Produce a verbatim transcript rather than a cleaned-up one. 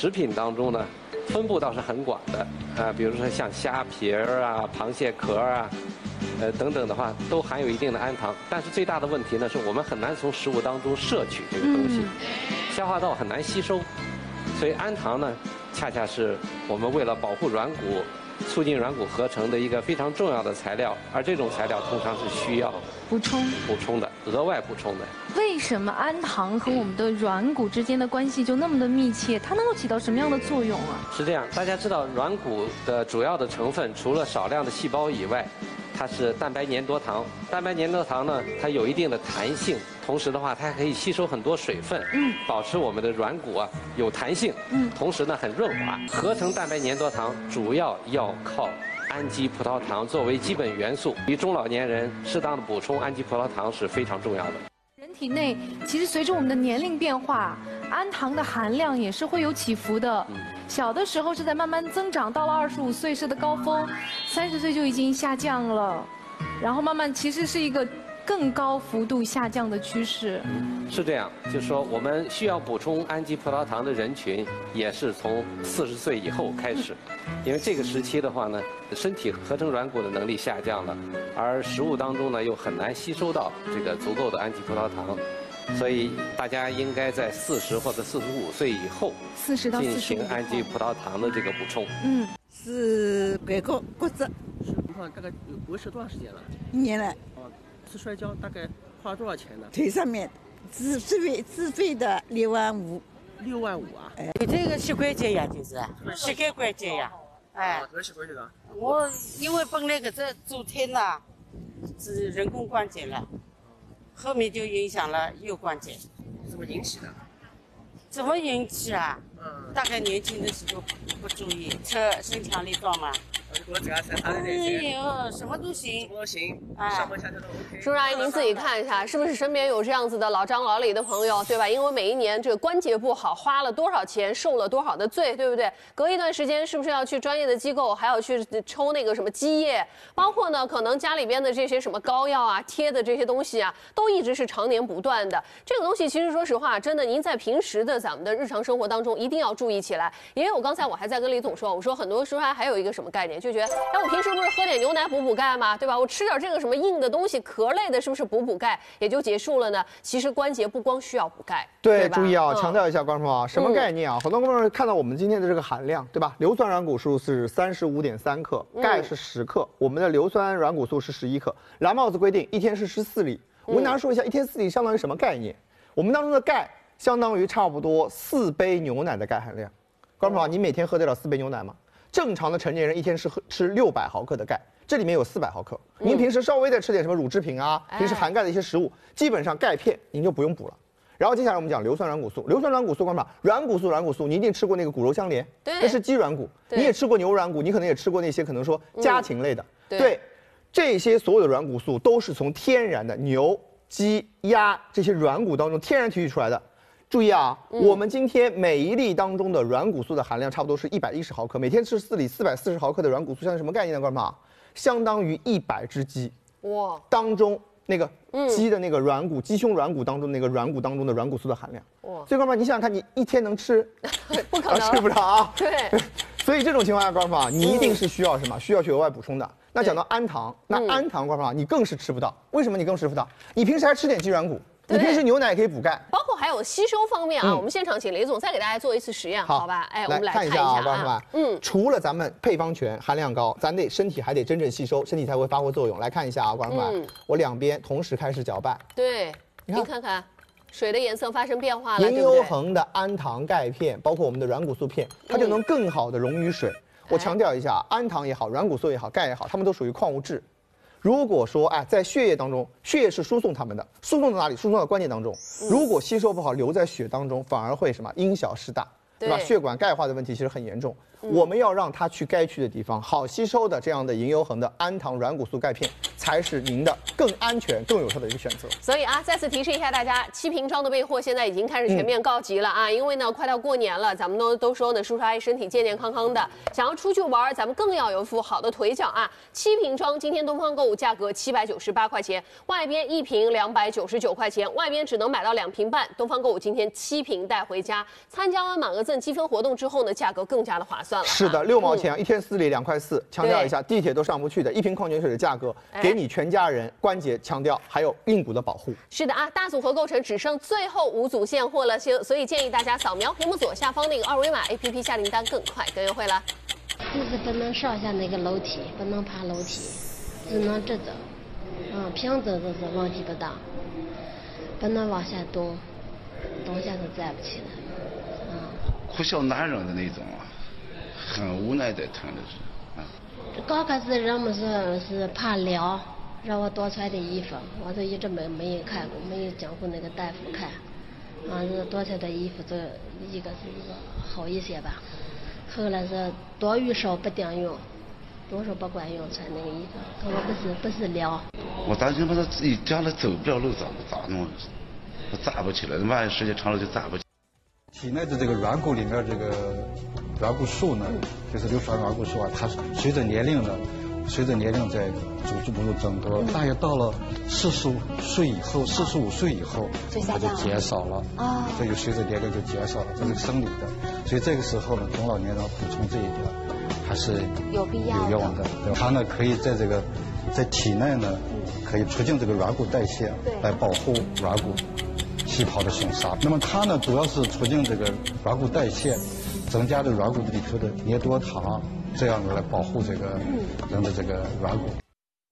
食品当中呢，分布倒是很广的啊，比如说像虾皮儿啊、螃蟹壳啊，呃等等的话，都含有一定的氨糖。但是最大的问题呢，是我们很难从食物当中摄取这个东西，消化道很难吸收，所以氨糖呢，恰恰是我们为了保护软骨、促进软骨合成的一个非常重要的材料，而这种材料通常是需要补充补充的，额外补充的。 为什么氨糖和我们的软骨之间的关系就那么的密切？它能够起到什么样的作用啊？ 是这样，大家知道软骨的主要的成分除了少量的细胞以外，它是蛋白粘多糖。蛋白粘多糖呢，它有一定的弹性，同时的话，它还可以吸收很多水分，嗯，保持我们的软骨啊有弹性，嗯，同时呢很润滑。合成蛋白粘多糖主要要靠氨基葡萄糖作为基本元素，对于中老年人适当的补充氨基葡萄糖是非常重要的。 人体内其实随着我们的年龄变化，氨糖的含量也是会有起伏的。小的时候是在慢慢增长，到了二十五岁是的高峰，三十岁就已经下降了，然后慢慢其实是一个更高幅度下降的趋势。 是这样，就是说我们需要补充氨基葡萄糖的人群，也是从四十岁以后开始，因为这个时期的话呢，身体合成软骨的能力下降了，而食物当中呢又很难吸收到这个足够的氨基葡萄糖。所以大家应该在四十或者四十五岁以后四十到四十进行氨基葡萄糖的这个补充。 嗯， 是拐骨骨折， 是情况大概有维持多长时间了？ 一年了。 哦，是摔跤大概花了多少钱呢？ 腿上面自自费自费的六万五。 六万五啊？ 哎，这个膝关节呀，就是膝盖关节呀。哎， 什么膝关节的？ 我因为本来个这昨天呐是人工关节了。后面就影响了右关节， 怎么引起的？ 怎么引起啊？ 嗯， 大概年轻的时候不注意，吃身强力壮嘛。 我只要吃他的那哎些， 呦，什么都行， 什么都行， 哎上班下课都 OK。 叔叔阿姨，您自己看一下，是不是身边有这样子的老张老李的朋友，对吧？因为每一年这个关节不好，花了多少钱，受了多少的罪，对不对？隔一段时间是不是要去专业的机构，还要去抽那个什么积液？包括呢，可能家里边的这些什么膏药啊、贴的这些东西啊，都一直是常年不断的。这个东西其实说实话，真的，您在平时的咱们的日常生活当中一定要注意起来。因为我刚才我还在跟李总说，我说很多时候还还有一个什么概念，就觉得，哎，我平时不是喝点牛奶补补钙吗？对吧？我吃点这个什么硬的东西、壳类的，是不是补补钙也就结束了呢？其实关节不光需要补钙， 对， 对吧注意啊， 嗯强调一下，观众朋友啊，什么概念啊？很多观众看到我们今天的这个含量，对吧？硫酸软骨素是三十五点三克，钙是十克，我们的硫酸软骨素是十一克。蓝帽子规定一天是十四粒。我跟大家说一下，一天四粒相当于什么概念？我们当中的钙相当于差不多四杯牛奶的钙含量。观众朋友，你每天喝得了四杯牛奶吗？正常的成年人一天是喝吃六百毫克的钙，这里面有四百毫克。您平时稍微再吃点什么乳制品啊，平时含钙的一些食物，基本上钙片您就不用补了。然后接下来我们讲硫酸软骨素，硫酸软骨素干嘛？软骨素，软骨素，你一定吃过那个骨肉相连， 对那是鸡软骨， 对你也吃过牛软骨，你可能也吃过那些可能说家禽类的， 对对，这些所有的软骨素都是从天然的牛、鸡、鸭这些软骨当中天然提取出来的。注意啊， 嗯我们今天每一粒当中的软骨素的含量差不多是一百一十毫克，每天吃四粒，四百四十毫克的软骨素，相当于什么概念呢？观众朋友，相当于一百只鸡哇， 当中那个嗯鸡的那个软骨，鸡胸软骨当中那个软骨当中的软骨素的含量。 哇所以观众朋友，你想想看，你一天能吃， 不可能啊吃不了啊。 对， 所以这种情况下，观众朋友，你一定是需要什么？需要去额外补充的。那讲到氨糖，那嗯氨糖，观众朋友，你更是吃不到。为什么你更吃不到？你平时还吃点鸡软骨， 对你平时牛奶也可以补钙。 包括还有吸收方面啊， 嗯我们现场请雷总再给大家做一次实验，好吧？哎，我们来看一下看一下啊，观众朋友， 嗯， 除了咱们配方全含量高，咱得身体还得真正吸收，身体才会发挥作用。来看一下啊，观众朋友嗯， 我两边同时开始搅拌， 对， 你看您看看，水的颜色发生变化了， 银优对不对？ 恒的氨糖钙片，包括我们的软骨素片，它就能更好的溶于水。我强调一下，氨糖也好，软骨素也好，钙也好，它们都属于矿物质。如果说哎，在血液当中，血液是输送它们的，输送到哪里？输送到关节当中。如果吸收不好，留在血当中，反而会什么因小失大，对吧？ 对血管钙化的问题其实很严重。 我们要让它去该去的地方，好吸收的这样的银油衡的氨糖软骨素钙片，才是您的更安全、更有效的一个选择。 所以啊，再次提示一下大家，七瓶装的备货现在已经开始全面告急了啊！嗯、因为呢，快到过年了，咱们都都说呢，叔叔阿姨身体健健康康的，想要出去玩，咱们更要有一副好的腿脚啊！七瓶装，今天东方购物价格七百九十八块钱，外边一瓶两百九十九块钱，外边只能买到两瓶半。东方购物今天七瓶带回家，参加完满额赠积分活动之后呢，价格更加的划算了。 是的，六毛钱、嗯、一天四粒，两块四。强调一下，地铁都上不去的一瓶矿泉水的价格，给你全家人关节强调还有硬骨的保护。 是的啊，大组合购成只剩最后五组现货了，所以建议大家扫描屏幕左下方那个二维码 A P P 下订单更快更优惠了。 就是不能上下那个楼梯，不能爬楼梯，只能直走。嗯，平走就是问题不大，不能往下动，动下就站不起来。嗯， 哭笑难忍的那种啊，很无奈的疼的是。啊， 刚开始人们说是怕凉，让我多穿点衣服，我就一直没没有看过，没有讲过那个大夫看。啊，是多穿点衣服，这一个是一个好一些吧。后来是多与少不顶用，多少不管用，穿那个衣服，他说不是不是凉。 我担心把他自己将来走不了路咋咋弄？我站不起来，万一时间长了就站不起来。 体内的这个软骨里面这个软骨素呢，就是硫酸软骨素啊，它随着年龄呢，随着年龄在逐逐步的增多，大约到了四十五岁以后，四十五岁以后，它就减少了啊，这就随着年龄就减少了，这是生理的。所以这个时候呢，中老年人补充这一点还是有必要有用的。它呢可以在这个在体内呢，可以促进这个软骨代谢，来保护软骨细胞的损伤。那么它呢，主要是促进这个软骨代谢，增加这软骨里头的黏多糖，这样来保护这个人的这个软骨。